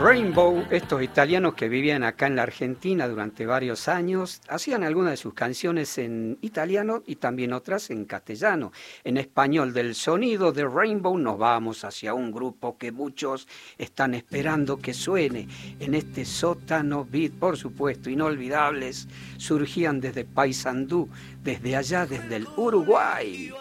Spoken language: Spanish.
Rainbow, estos italianos que vivían acá en la Argentina durante varios años, hacían algunas de sus canciones en italiano y también otras en castellano. En español, del sonido de Rainbow nos vamos hacia un grupo que muchos están esperando que suene. En este sótano beat, por supuesto, inolvidables, surgían desde Paysandú, desde allá, desde el Uruguay.